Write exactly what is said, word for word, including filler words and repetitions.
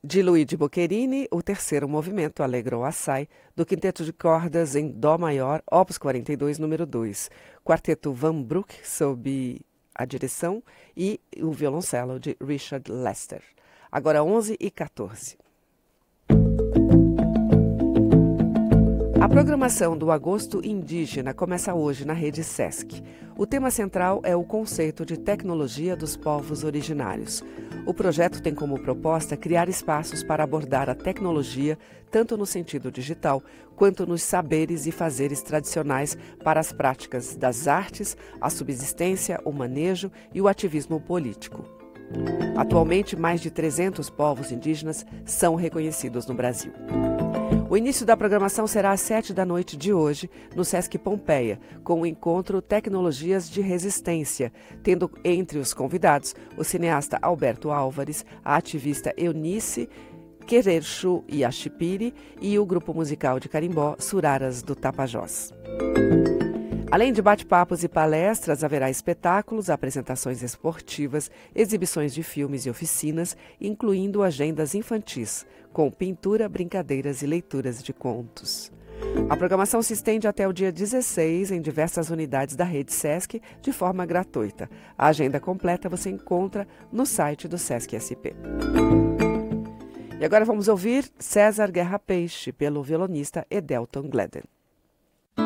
De Luigi Boccherini, o terceiro movimento Allegro Assai, do quinteto de cordas em Dó maior, opus quarenta e dois, número dois. Quarteto Van Bruck, sob a direção, e o violoncelo de Richard Lester. Agora onze e quatorze. A programação do Agosto Indígena começa hoje na Rede Sesc. O tema central é o conceito de tecnologia dos povos originários. O projeto tem como proposta criar espaços para abordar a tecnologia, tanto no sentido digital, quanto nos saberes e fazeres tradicionais para as práticas das artes, a subsistência, o manejo e o ativismo político. Atualmente, mais de trezentos povos indígenas são reconhecidos no Brasil. O início da programação será às sete da noite de hoje, no Sesc Pompeia, com o encontro Tecnologias de Resistência, tendo entre os convidados o cineasta Alberto Álvares, a ativista Eunice Quererchu Iachipiri e o grupo musical de carimbó Suraras do Tapajós. Além de bate-papos e palestras, haverá espetáculos, apresentações esportivas, exibições de filmes e oficinas, incluindo agendas infantis, com pintura, brincadeiras e leituras de contos. A programação se estende até o dia dezesseis em diversas unidades da Rede Sesc, de forma gratuita. A agenda completa você encontra no site do Sesc S P. E agora vamos ouvir César Guerra Peixe, pelo violonista Edelton Gleden.